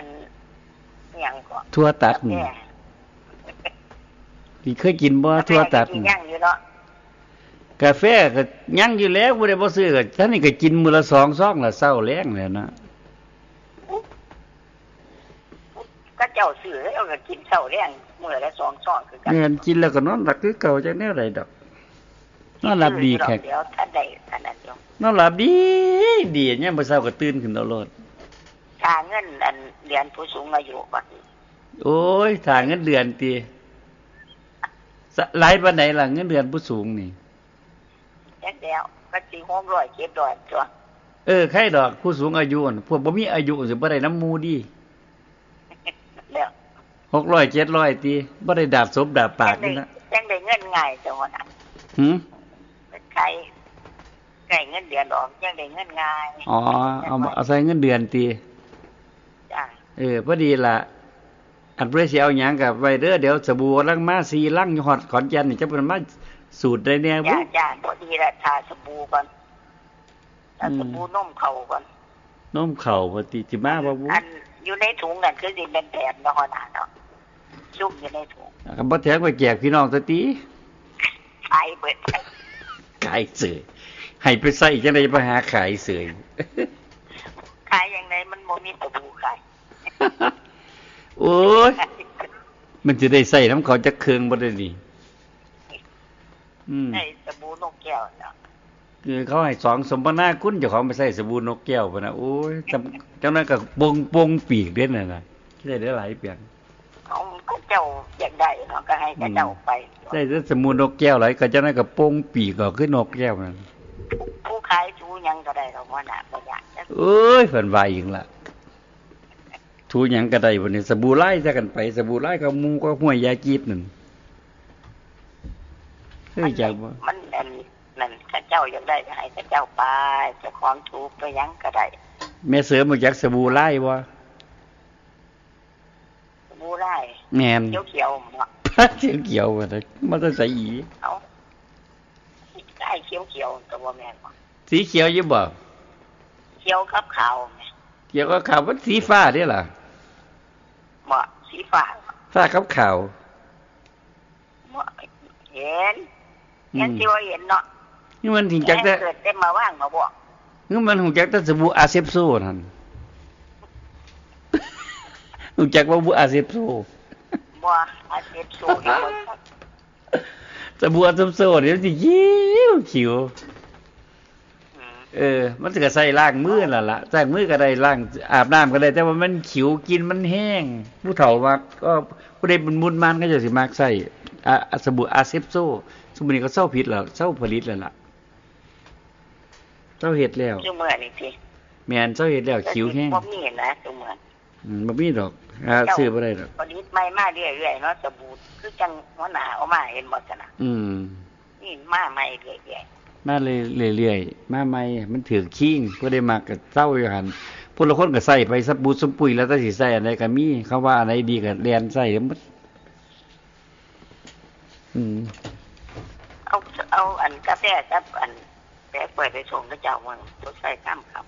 นหยังก็ทั่วตัดนี่เคยกินบ่ทั่วตัดยังอยู่เนาะกาแฟก็ยังอยู่แล้วบ่ได้บ่ซื้อก็ท่านนี่ก็กินมื้อละ2ซองละเช้าแลงแล้วนะก็เจ้าซื้อแล้วก็กินเช้าแลงมื้อละ2ซองคือกันแม่นกินแล้วก็นอนหลับคือเก่าจังแนวใดดอกนอนหลับดีแค่เดี๋ยวถ้าได้ขนาดนี้นอนหลับดีดียามมื้อเช้าก็ตื่นขึ้นเอาโลดค่าเงินอันเดือนผู้สูงอายุบ่โอ้ยถ้าเงินเดือนติหลายปานใดล่ะเงินเดือนผู้สูงนี่จักแล้วก็สิ600 700ตัวใครดอกผู้สูงอายุพวกบ่มีอายุสิบ่ได้นำหมู่ดิแล้ว 600 700ติบ่ได้ดาบศพดาบปากนี่นะจังได้เงินง่ายจังว่าน่ะใครเงินเดือนออกจังได้เงินง่ายอ๋อเอาใส่เงินเดือนติจ้ะพอดีล่ะอันเพิ่นสิเอาหยังก็ไว้เด้อเดี๋ยวสบู่ลังมา4ลังอยู่ฮอดขอนแก่นนี่จะเพิ่นมาสูตรได้แน่บ่จ้ะพอดีละทาสบู่ก่อนทาสบู่นมเข้าก่อนนมเข้าบ่ติสิมาบ่บุอันอยู่ในถุงนั่นคือสิเป็นแถมเนาะฮอดเนาะซุ่มอยู่ในถุงก็บ่แถมไว้แจกพี่น้องซะติขายเบิดขายเสยให้ไปใส่จังได๋ไปหาขายเสยขายอย่างไรมันบ่มีสบู่ขายโอ้ยมันจะได้ใส่น้ำเขาจักเครื่องบ่ได้นี่ใส่สบู่นกแก้วเนาะคือเขาให้2สมนาคุณเจ้าของไปใส่สบู่นกแก้วพุ่นน่ะโอ้ยจังนั้นก็ปงปีกเด้นั่นน่ะได้หลายเปียงเขาก็เจ้าอยากได้เนาะก็ให้เจ้าไปใส่สบู่นกแก้วหลายก็จังนั้นก็ปงปีกก็คือนกแก้วนั่นผู้ขายชูหยังก็ได้ดอกว่าน่ะบ่อยากเอ้ยเพิ่นว่าอีกล่ะทูหยังก็ได้บ่นี่สบู่ลายซะกันไปสบู่ลายก็หมู่ก็ห้วยยาจีบนั่นจักบ่มันนั่นถ้าเจ้าอยากได้ก็ให้เจ้าไปเจ้าของถูกไปหยังก็ได้แม่เสริมรู้จักสบู่ลายบ่สบู่ลายแม่นเขียวๆเนาะเขียวๆบ่ได้มันจะใส่อีเอ้าลายเขียวๆก็บ่แม่นบ่สีเขียวอยู่บ่เขียวกับขาวแม่เขียวกับขาวมันสีฟ้าเด้ล่ะบ่สีฟ้ากับขาวบ่เห็นสิว่าเห็นเนาะนี่มันถึงจักแต่เกิดได้มาว่างมาบอกนี่มันหูจักแต่สบู่อาเซปโซนั่นหูจักว่าบูอาเซปโซบ่อาเซปโซสบู่อาเซปโซนี่มันสิขิวมันก็ใส่ล้างมือล่ะใส่มือก็ได้ล้างอาบน้ำก็ได้แต่ว่ามันขิวกินมันแห้งผู้เฒ่ามักก็ผู้ใดบุญมันก็จะสิมักใส่สบู่อาเซปโซสบู่นี้ก็เซาผิดแล้วเซาผลิตแล้วล่ะเซาเฮ็ดแล้วซุมื้อนี้ติแม่นเซาเฮ็ดแล้วขิวแห้งบ่มีนะซุมื้อบ่มีดอกซื้อบ่ได้ดอกผลิตใหม่มาเรื่อยๆเนาะสบู่คือจังหัวหน้าเอามาเห็นบ่ซั่นน่ะนี่มาใหม่เรื่อยๆมาเรื่อยๆมาใหม่มันถือคิงบ่ได้มักก็เซาอยู่หั่นผู้ละคนก็ใส่ไปสบู่สมปุ๋ยแล้วแต่สิใส่อันใดก็มีเขาว่าอันไหนดีก็แล่นใส่หมดเอาอันกาแฟกับอันแปะเปิดไปส่งกับเจ้ามันรถไฟข้ามครับ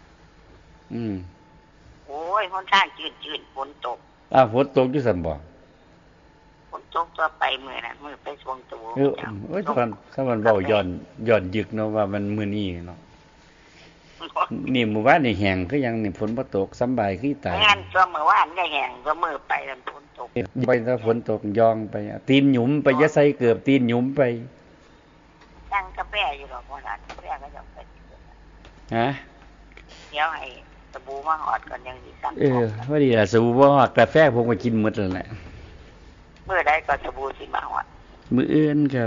โอ้ยค่อนข้างจืดฝนตกฝนตกอยู่ซั่นบ่ฝนตกตัวไปมื้อนั้นมื้อไปส่งตัวโอ้ยถ้ามันเว้าย้อนยึกเนาะว่ามันมื้อนี้เนาะนี่มื้อวานนี่แห้งคือหยังนี่ฝนบ่ตกสำบายคือตายงั้นตัวมื้อวานได้แห้งตัวมื้อไปแล้วฝนตกไปถ้าฝนตกยองไปตีนหยุมไปอย่าใส่เกือบตีนหยุมไปตั้งกาแฟอยู่ดอกว่านั้นกาแฟก็จะไปฮะเดี๋ยวให้สบู่มาฮอดก่อนยังสิสั่งว่าดีล่ะสบู่บ่ฮอดกาแฟผมก็กินหมดแล้วแหละมื้อใดก็สบู่สิมาฮอดมื้ออื่นครับ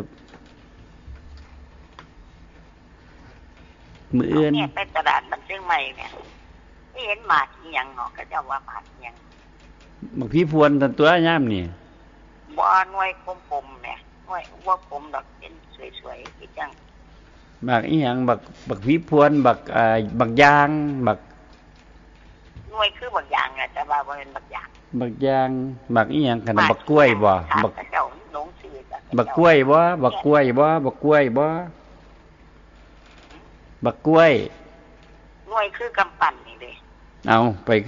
มื้ออื่นเนี่ยไปตลาดมันเชียงใหม่แม่เห็นหมากอีหยังเนาะก็เจ้าว่าหมากอีหยังบักพี่พวนตัวยามนี่บ่หน่วยกลมๆแม่หน่วยว่าผมดอกเป็นสวยๆคือจังหมากอีหยังบักพี่พวนบักยางบักหน่วยคือบักยางน่ะแต่ว่าบ่เป็นบักยางบักยางบักอีหยังคั่นบักกล้วยบ่เจ้าหลงชื่อจ้ะบักกล้วยบ่บักกล้วยบ่บักกล้วยบ่บักกล้วยหน่วยคือกำปั้นนี่เด้เอาไป